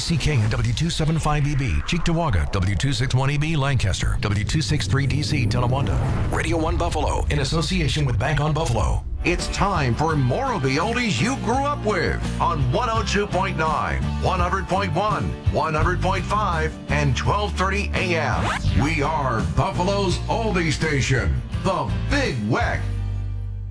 WGC King and W275EB, Cheektowaga, W261EB, Lancaster, W263DC, Tonawanda. Radio 1 Buffalo, in association with Bank on Buffalo. It's time for more of the oldies you grew up with on 102.9, 100.1, 100.5, and 1230 AM. We are Buffalo's oldie station, the Big Weck.